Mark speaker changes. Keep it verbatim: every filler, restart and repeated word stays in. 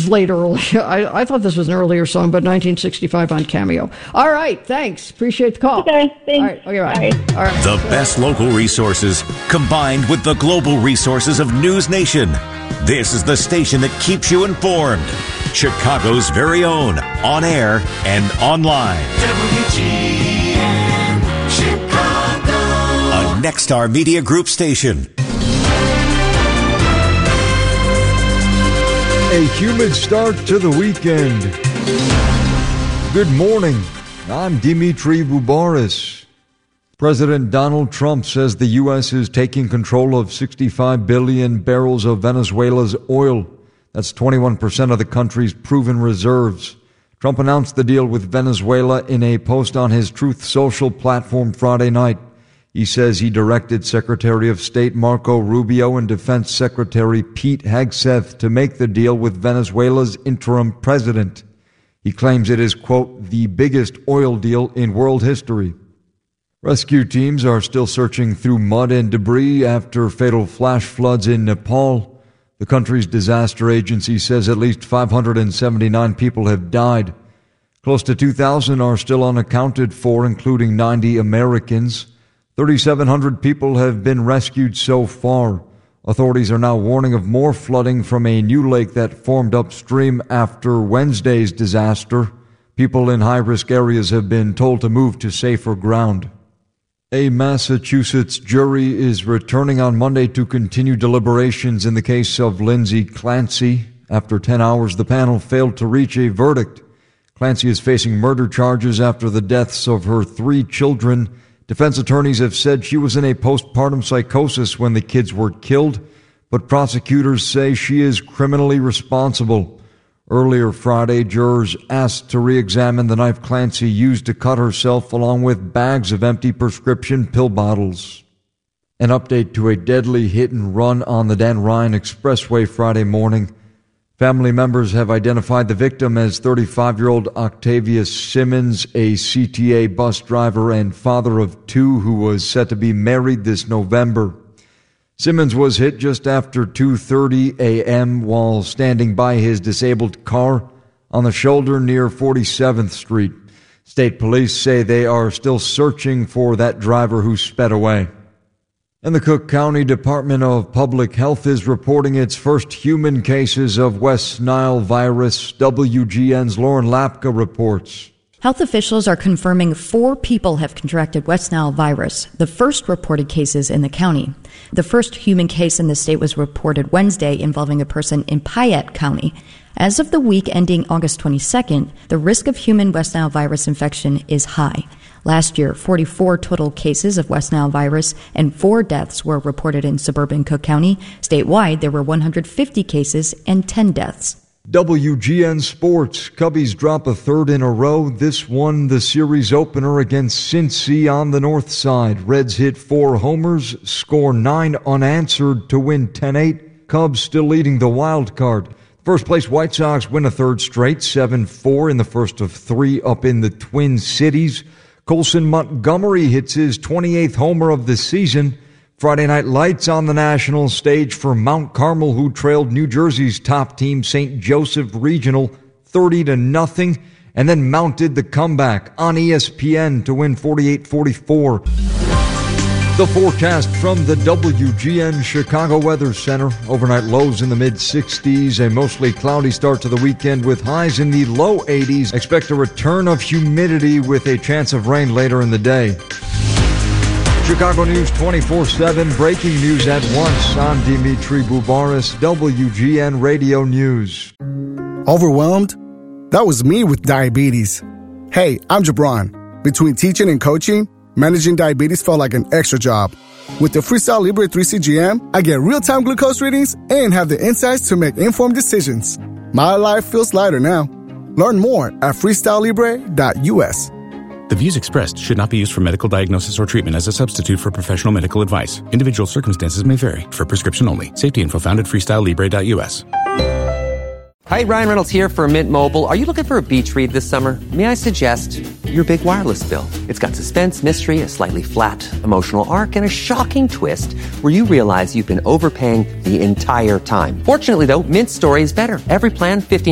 Speaker 1: late early. I, I thought this was an earlier song, but nineteen sixty-five on Cameo. All right, thanks. Appreciate the call.
Speaker 2: Okay, thanks.
Speaker 1: All right, okay, right. All right.
Speaker 3: The best local resources combined with the global resources of News Nation. This is the station that keeps you informed. Chicago's very own, on air and online.
Speaker 4: W G N Chicago.
Speaker 3: A Nexstar Media Group station.
Speaker 5: A humid start to the weekend. Good morning. I'm Dimitri Boubaris. President Donald Trump says the U S is taking control of sixty-five billion barrels of Venezuela's oil. That's twenty-one percent of the country's proven reserves. Trump announced the deal with Venezuela in a post on his Truth Social platform Friday night. He says he directed Secretary of State Marco Rubio and Defense Secretary Pete Hegseth to make the deal with Venezuela's interim president. He claims it is, quote, the biggest oil deal in world history. Rescue teams are still searching through mud and debris after fatal flash floods in Nepal. The country's disaster agency says at least five hundred seventy-nine people have died. Close to two thousand are still unaccounted for, including ninety Americans. thirty-seven hundred people have been rescued so far. Authorities are now warning of more flooding from a new lake that formed upstream after Wednesday's disaster. People in high-risk areas have been told to move to safer ground. A Massachusetts jury is returning on Monday to continue deliberations in the case of Lindsay Clancy. After ten hours, the panel failed to reach a verdict. Clancy is facing murder charges after the deaths of her three children. Defense attorneys have said she was in a postpartum psychosis when the kids were killed, but prosecutors say she is criminally responsible. Earlier Friday, jurors asked to re-examine the knife Clancy used to cut herself, along with bags of empty prescription pill bottles. An update to a deadly hit-and-run on the Dan Ryan Expressway Friday morning. Family members have identified the victim as thirty-five-year-old Octavius Simmons, a C T A bus driver and father of two who was set to be married this November. Simmons was hit just after two thirty a.m. while standing by his disabled car on the shoulder near forty-seventh Street. State police say they are still searching for that driver who sped away. And the Cook County Department of Public Health is reporting its first human cases of West Nile virus. W G N's Lauren Lapka reports.
Speaker 6: Health officials are confirming four people have contracted West Nile virus, the first reported cases in the county. The first human case in the state was reported Wednesday involving a person in Piatt County. As of the week ending August twenty-second, the risk of human West Nile virus infection is high. Last year, forty-four total cases of West Nile virus and four deaths were reported in suburban Cook County. Statewide, there were one hundred fifty cases and ten deaths.
Speaker 5: W G N Sports. Cubbies drop a third in a row. This one, the series opener against Cincy on the north side. Reds hit four homers, score nine unanswered to win ten eight. Cubs still leading the wild card. First place White Sox win a third straight, seven four in the first of three up in the Twin Cities. Colson Montgomery hits his twenty-eighth homer of the season. Friday night lights on the national stage for Mount Carmel, who trailed New Jersey's top team, Saint Joseph Regional, thirty to nothing, and then mounted the comeback on E S P N to win forty-eight forty-four. The forecast from the W G N Chicago Weather Center. Overnight lows in the mid-sixties, a mostly cloudy start to the weekend with highs in the low eighties. Expect a return of humidity with a chance of rain later in the day. Chicago News twenty-four seven, breaking news at once. I'm Dimitri Boubaris, W G N Radio News.
Speaker 7: Overwhelmed? That was me with diabetes. Hey, I'm Jabron. Between teaching and coaching, managing diabetes felt like an extra job. With the Freestyle Libre three C G M, I get real-time glucose readings and have the insights to make informed decisions. My life feels lighter now. Learn more at freestyle libre dot u s.
Speaker 8: The views expressed should not be used for medical diagnosis or treatment as a substitute for professional medical advice. Individual circumstances may vary. For prescription only. Safety info found at freestyle libre dot u s.
Speaker 9: Hi, Ryan Reynolds here for Mint Mobile. Are you looking for a beach read this summer? May I suggest your big wireless bill? It's got suspense, mystery, a slightly flat, emotional arc, and a shocking twist where you realize you've been overpaying the entire time. Fortunately, though, Mint's story is better. Every plan, fifty